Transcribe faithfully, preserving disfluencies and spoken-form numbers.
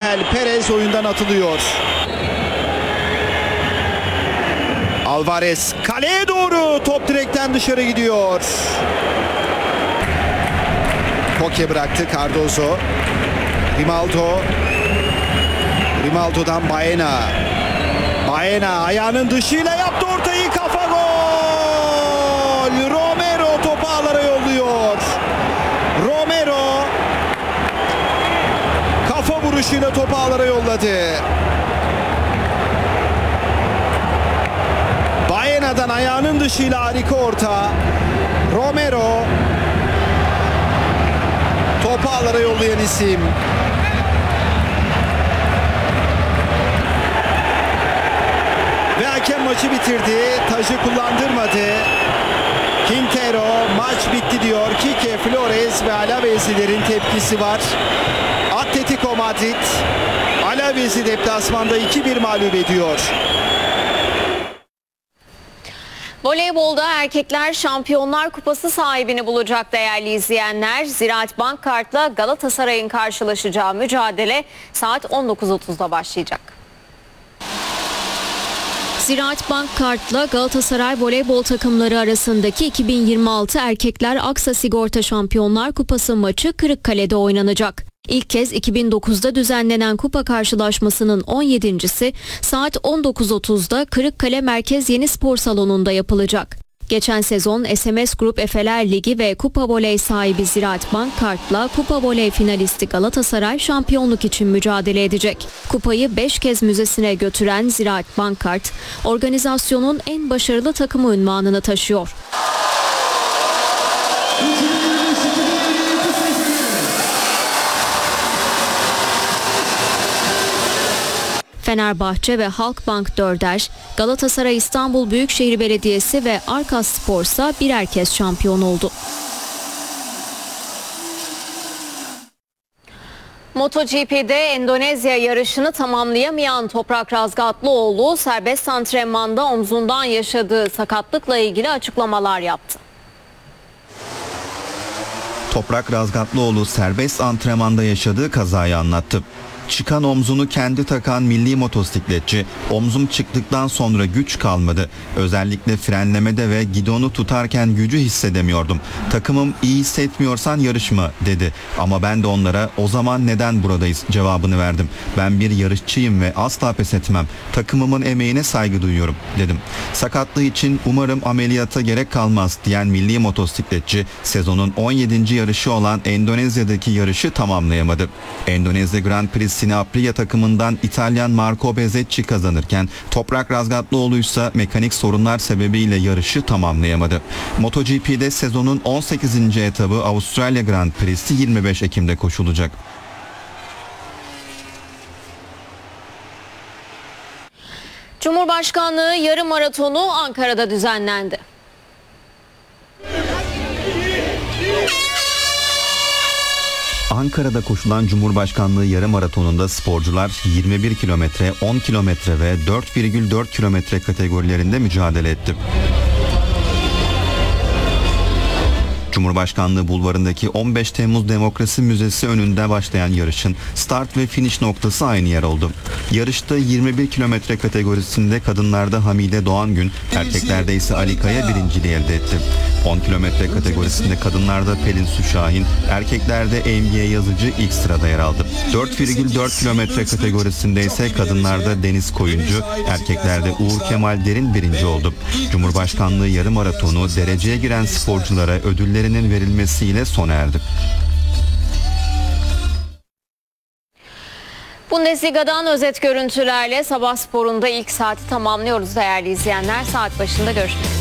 Angel Perez oyundan atılıyor. Alvarez kaleye doğru, top direkten dışarı gidiyor. Koke bıraktı, Cardozo. Rimaldo. Rimaldo'dan Baena. Baena ayağının dışıyla yaptı ortayı, kafa gol. Romero topu ağlara yolluyor. Romero kafa vuruşuyla topu ağlara yolladı. Baena'dan ayağının dışıyla harika orta. Romero topu ağlara yollayan isim. Ve hakem maçı bitirdi. Tacı kullandırmadı. Quintero maç bitti diyor. Quique Flores ve Alaveslilerin tepkisi var. Atletico Madrid Alaves'i deplasmanda iki bir mağlup ediyor. Voleybolda erkekler Şampiyonlar Kupası sahibini bulacak değerli izleyenler. Ziraat Bankkart'la Galatasaray'ın karşılaşacağı mücadele saat on dokuz otuzda başlayacak. Ziraat Bankkart'la Galatasaray voleybol takımları arasındaki iki bin yirmi altı Erkekler Aksa Sigorta Şampiyonlar Kupası maçı Kırıkkale'de oynanacak. İlk kez iki bin dokuzda düzenlenen kupa karşılaşmasının on yedincisi saat on dokuz otuzda Kırıkkale Merkez Yeni Spor Salonu'nda yapılacak. Geçen sezon S M S Grup Efeler Ligi ve Kupa Voley sahibi Ziraat Bankkart'la Kupa Voley finalisti Galatasaray şampiyonluk için mücadele edecek. Kupayı beş kez müzesine götüren Ziraat Bankkart, organizasyonun en başarılı takımı unvanını taşıyor. Fenerbahçe ve Halkbank dörder, Galatasaray İstanbul Büyükşehir Belediyesi ve Arkas Spor'sa birer kez şampiyon oldu. MotoGP'de Endonezya yarışını tamamlayamayan Toprak Razgatlıoğlu serbest antrenmanda omzundan yaşadığı sakatlıkla ilgili açıklamalar yaptı. Toprak Razgatlıoğlu serbest antrenmanda yaşadığı kazayı anlattı. Çıkan omzunu kendi takan milli motosikletçi, omzum çıktıktan sonra güç kalmadı. Özellikle frenlemede ve gidonu tutarken gücü hissedemiyordum. Takımım iyi hissetmiyorsan yarışma dedi. Ama ben de onlara o zaman neden buradayız cevabını verdim. Ben bir yarışçıyım ve asla pes etmem. Takımımın emeğine saygı duyuyorum dedim. Sakatlığı için umarım ameliyata gerek kalmaz diyen milli motosikletçi sezonun on yedinci yarışı olan Endonezya'daki yarışı tamamlayamadı. Endonezya Grand Prix Sine Aprilia takımından İtalyan Marco Bezzecchi kazanırken Toprak Razgatlıoğlu ise mekanik sorunlar sebebiyle yarışı tamamlayamadı. MotoGP'de sezonun on sekizinci etabı Avustralya Grand Prix'si yirmi beş Ekim'de koşulacak. Cumhurbaşkanlığı yarım maratonu Ankara'da düzenlendi. Ankara'da koşulan Cumhurbaşkanlığı yarım maratonunda sporcular yirmi bir kilometre, on kilometre ve dört virgül dört kilometre kategorilerinde mücadele etti. Cumhurbaşkanlığı bulvarındaki on beş Temmuz Demokrasi Müzesi önünde başlayan yarışın start ve finish noktası aynı yer oldu. Yarışta yirmi bir kilometre kategorisinde kadınlarda Hamide Doğangün, erkeklerde ise Ali Kaya birinciliği elde etti. on kilometre kategorisinde kadınlarda Pelin Su Şahin, erkeklerde Emniye Yazıcı ilk sırada yer aldı. dört virgül dört kilometre kategorisinde ise kadınlarda Deniz Koyuncu, erkeklerde Uğur Kemal Derin birinci oldu. Cumhurbaşkanlığı yarım maratonu dereceye giren sporculara ödüllerinin verilmesiyle sona erdi. Bundesliga'dan özet görüntülerle Sabah Spor'un da ilk saati tamamlıyoruz değerli izleyenler. Saat başında görüşmek üzere.